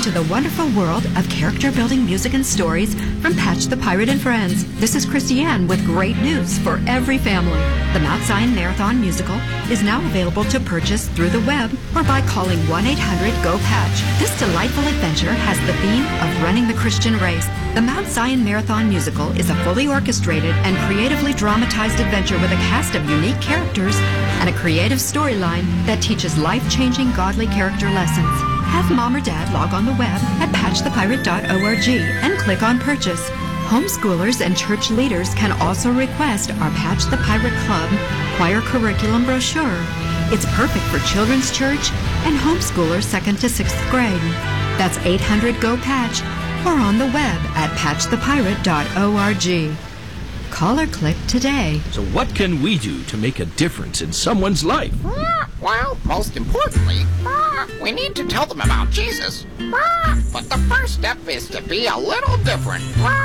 into the wonderful world of character-building music and stories from Patch the Pirate and Friends. This is Christiane with great news for every family. The Mount Zion Marathon Musical is now available to purchase through the web or by calling 1-800-GO-PATCH. This delightful adventure has the theme of running the Christian race. The Mount Zion Marathon Musical is a fully orchestrated and creatively dramatized adventure with a cast of unique characters and a creative storyline that teaches life-changing godly character lessons. Have Mom or Dad log on the web at patchthepirate.org and click on Purchase. Homeschoolers and church leaders can also request our Patch the Pirate Club choir curriculum brochure. It's perfect for children's church and homeschoolers 2nd to 6th grade. That's 800-GO-PATCH or on the web at patchthepirate.org. Call or click today. So what can we do to make a difference in someone's life? Well, most importantly, we need to tell them about Jesus. But the first step is to be a little different.